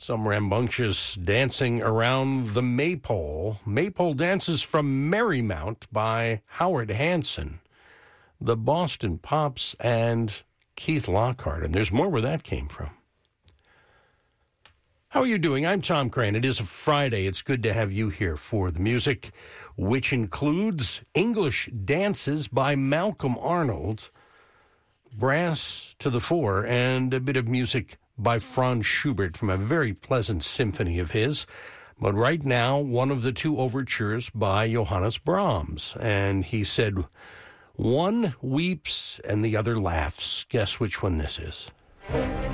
Some rambunctious dancing around the maypole. Maypole dances from Marymount by Howard Hanson, the Boston Pops, and Keith Lockhart. And there's more where that came from. How are you doing? I'm Tom Crane. It is a Friday. It's good to have you here for the music, which includes English dances by Malcolm Arnold, brass to the fore, and a bit of music by Franz Schubert from a very pleasant symphony of his. But right now, one of the two overtures by Johannes Brahms. And he said, one weeps and the other laughs. Guess which one this is.